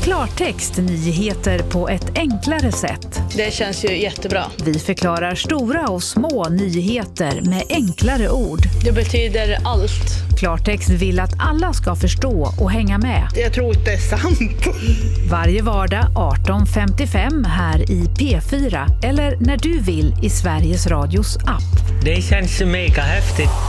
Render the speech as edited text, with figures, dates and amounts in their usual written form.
Klartext nyheter på ett enklare sätt. Det känns ju jättebra. Vi förklarar stora och små nyheter med enklare ord. Det betyder allt. Klartext vill att alla ska förstå och hänga med. Jag tror inte det är sant. Varje vardag 18:55 här i P4 eller när du vill i Sveriges Radios app. Det känns mega häftigt.